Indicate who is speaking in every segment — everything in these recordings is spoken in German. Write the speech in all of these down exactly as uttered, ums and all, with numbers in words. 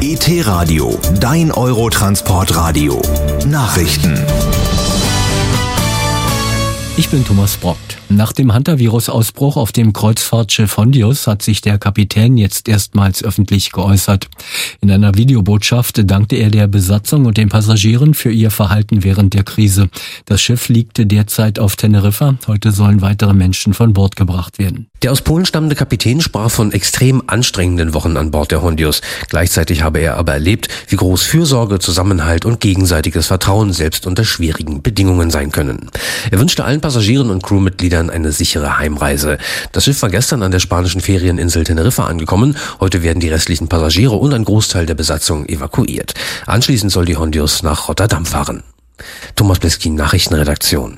Speaker 1: E T-Radio, dein Eurotransportradio. Nachrichten.
Speaker 2: Ich bin Thomas Brockt. Nach dem Hantavirus-Ausbruch auf dem Kreuzfahrtschiff Hondius hat sich der Kapitän jetzt erstmals öffentlich geäußert. In einer Videobotschaft dankte er der Besatzung und den Passagieren für ihr Verhalten während der Krise. Das Schiff liegt derzeit auf Teneriffa. Heute sollen weitere Menschen von Bord gebracht werden.
Speaker 3: Der aus Polen stammende Kapitän sprach von extrem anstrengenden Wochen an Bord der Hondius. Gleichzeitig habe er aber erlebt, wie groß Fürsorge, Zusammenhalt und gegenseitiges Vertrauen selbst unter schwierigen Bedingungen sein können. Er wünschte allen Passagieren und Crewmitgliedern eine sichere Heimreise. Das Schiff war gestern an der spanischen Ferieninsel Teneriffa angekommen. Heute werden die restlichen Passagiere und ein Großteil der Besatzung evakuiert. Anschließend soll die Hondius nach Rotterdam fahren. Thomas Bliskin, Nachrichtenredaktion.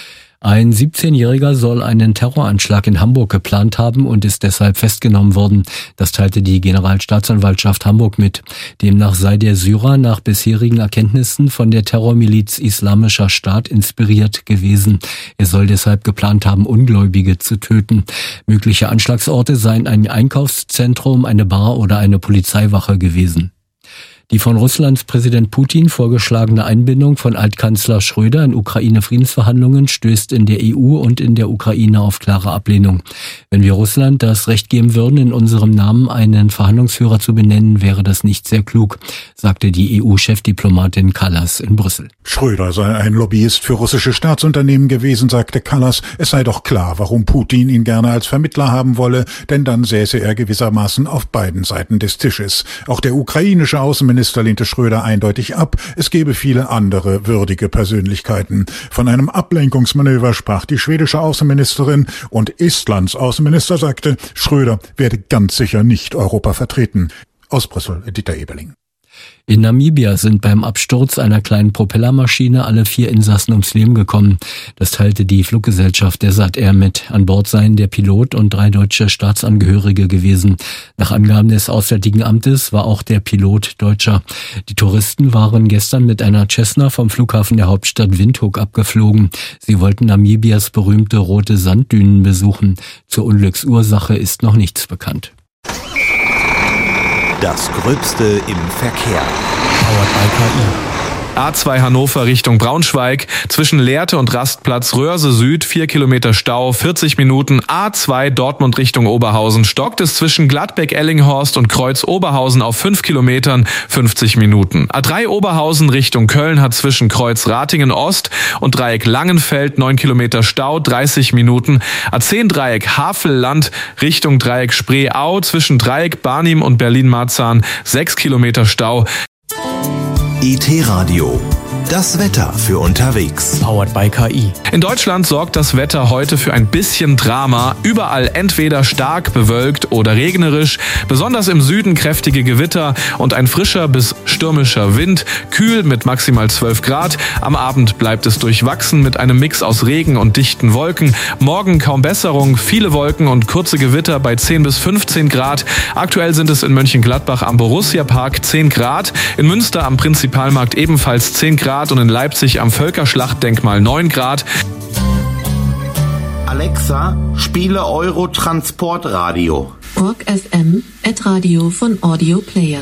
Speaker 2: Ein siebzehnjähriger soll einen Terroranschlag in Hamburg geplant haben und ist deshalb festgenommen worden. Das teilte die Generalstaatsanwaltschaft Hamburg mit. Demnach sei der Syrer nach bisherigen Erkenntnissen von der Terrormiliz Islamischer Staat inspiriert gewesen. Er soll deshalb geplant haben, Ungläubige zu töten. Mögliche Anschlagsorte seien ein Einkaufszentrum, eine Bar oder eine Polizeiwache gewesen. Die von Russlands Präsident Putin vorgeschlagene Einbindung von Altkanzler Schröder in Ukraine-Friedensverhandlungen stößt in der E U und in der Ukraine auf klare Ablehnung. Wenn wir Russland das Recht geben würden, in unserem Namen einen Verhandlungsführer zu benennen, wäre das nicht sehr klug, sagte die E U-Chefdiplomatin Kallas in Brüssel.
Speaker 4: Schröder sei ein Lobbyist für russische Staatsunternehmen gewesen, sagte Kallas. Es sei doch klar, warum Putin ihn gerne als Vermittler haben wolle, denn dann säße er gewissermaßen auf beiden Seiten des Tisches. Auch der ukrainische Außenminister Minister lehnte Schröder eindeutig ab. Es gebe viele andere würdige Persönlichkeiten. Von einem Ablenkungsmanöver sprach die schwedische Außenministerin und Estlands Außenminister sagte, Schröder werde ganz sicher nicht Europa vertreten. Aus Brüssel, Dieter Eberling.
Speaker 2: In Namibia sind beim Absturz einer kleinen Propellermaschine alle vier Insassen ums Leben gekommen. Das teilte die Fluggesellschaft der S A T Air mit. An Bord seien der Pilot und drei deutsche Staatsangehörige gewesen. Nach Angaben des Auswärtigen Amtes war auch der Pilot Deutscher. Die Touristen waren gestern mit einer Cessna vom Flughafen der Hauptstadt Windhoek abgeflogen. Sie wollten Namibias berühmte rote Sanddünen besuchen. Zur Unglücksursache ist noch nichts bekannt.
Speaker 1: Das Gröbste im Verkehr.
Speaker 2: Powered by K I.
Speaker 5: A zwei Hannover Richtung Braunschweig, zwischen Lehrte und Rastplatz Röhrse Süd, vier Kilometer Stau, vierzig Minuten. A zwei Dortmund Richtung Oberhausen, stockt es zwischen Gladbeck-Ellinghorst und Kreuz Oberhausen auf fünf Kilometern, fünfzig Minuten. A drei Oberhausen Richtung Köln hat zwischen Kreuz Ratingen Ost und Dreieck Langenfeld neun Kilometer Stau, dreißig Minuten. A zehn Dreieck Havelland Richtung Dreieck Spreeau, zwischen Dreieck Barnim und Berlin-Marzahn, sechs Kilometer Stau.
Speaker 1: E T-Radio, das Wetter für unterwegs.
Speaker 2: Powered by K I.
Speaker 5: In Deutschland sorgt das Wetter heute für ein bisschen Drama. Überall entweder stark bewölkt oder regnerisch. Besonders im Süden kräftige Gewitter und ein frischer bis stürmischer Wind. Kühl mit maximal zwölf Grad. Am Abend bleibt es durchwachsen mit einem Mix aus Regen und dichten Wolken. Morgen kaum Besserung, viele Wolken und kurze Gewitter bei zehn bis fünfzehn Grad. Aktuell sind es in Mönchengladbach am Borussia Park zehn Grad. In Münster am Prinzipalmarkt ebenfalls zehn Grad. Und in Leipzig am Völkerschlachtdenkmal neun Grad.
Speaker 6: Alexa, spiele Eurotransportradio.
Speaker 7: Org F M, Radio von Audio Player.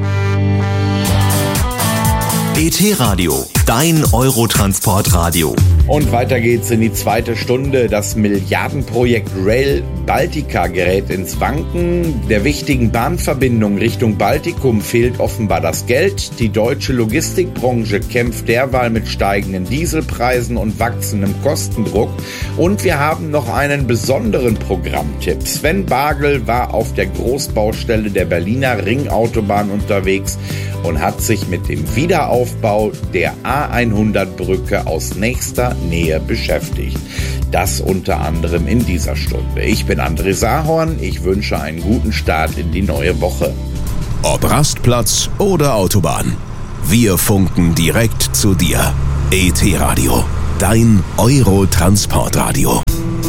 Speaker 1: E T-Radio, dein Eurotransportradio.
Speaker 8: Und weiter geht's in die zweite Stunde. Das Milliardenprojekt Rail Baltica gerät ins Wanken. Der wichtigen Bahnverbindung Richtung Baltikum fehlt offenbar das Geld. Die deutsche Logistikbranche kämpft derweil mit steigenden Dieselpreisen und wachsendem Kostendruck. Und wir haben noch einen besonderen Programmtipp. Sven Bagel war auf der Großbaustelle der Berliner Ringautobahn unterwegs und hat sich mit dem Wiederaufbau der A hundert Brücke aus nächster Nähe beschäftigt. Das unter anderem in dieser Stunde. Ich bin André Sahorn, ich wünsche einen guten Start in die neue Woche.
Speaker 1: Ob Rastplatz oder Autobahn, wir funken direkt zu dir. E T-Radio, dein Eurotransportradio.